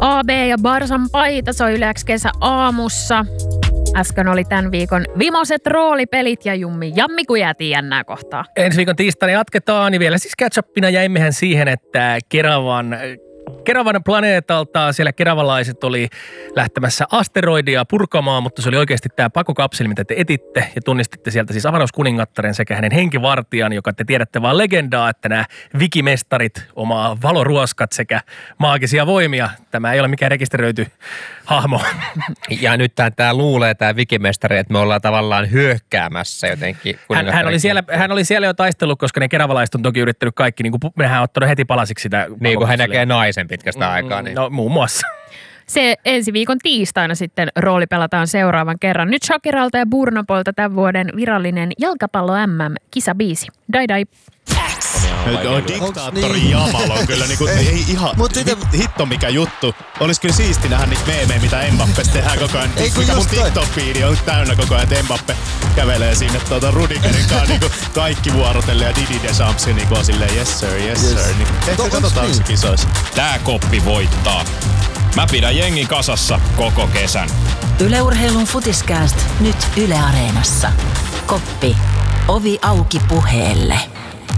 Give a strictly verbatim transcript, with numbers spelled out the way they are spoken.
A B ja Barsan paita soi Yle X kesä aamussa. Äsken oli tämän viikon vimoset roolipelit ja Jummi Jammi, kun jäätiin jännää kohtaa. Ensi viikon tiistaina jatketaan, niin vielä siis catch-upina jäimmehän siihen, että Keravan... Keravan planeetalta siellä keravalaiset oli lähtemässä asteroidia purkamaan, mutta se oli oikeasti tämä pakokapseli, mitä te etitte ja tunnistitte sieltä siis avaruuskuningattaren sekä hänen henkivartijan, joka te tiedätte vaan legendaa, että nämä vikimestarit omaa valoruoskat sekä maagisia voimia. Tämä ei ole mikään rekisteröity hahmo. Ja nyt tämä luulee, tämä vikimestari, että me ollaan tavallaan hyökkäämässä jotenkin. Hän, hän, oli siellä, hän oli siellä jo taistellut, koska ne keravalaiset on toki yrittänyt kaikki, niin kuin nehän on ottanut heti palasiksi sitä. Niin kuin hän näkee naisen pitkästä aikaa. Niin. No muun muassa. Se ensi viikon tiistaina sitten rooli pelataan seuraavan kerran. Nyt Shakiralta ja Burnopolta tämän vuoden virallinen jalkapallo M M-kisabiisi. Dai dai. Nyt on diktaattori Jamal on kyllä niinku, ei ihan hitto mikä juttu. Olis kyllä siisti nähdä niitä meemejä, mitä Mbappesta tehdään koko ajan. Ei, mikä mun TikTok-fiidi on täynnä koko ajan, että Mbappe kävelee sinne tuota Rudigerin kanssa niinku kaikki vuorotelle ja Didi Deschamps niinku on silleen yes sir, yes, yes. sir. Niin, ehkä katsotaan se kisoissa. Tää koppi voittaa. Mä pidän jengi kasassa koko kesän. Yle Urheilun Futiskääst nyt Yle Areenassa. Koppi. Ovi auki puheelle.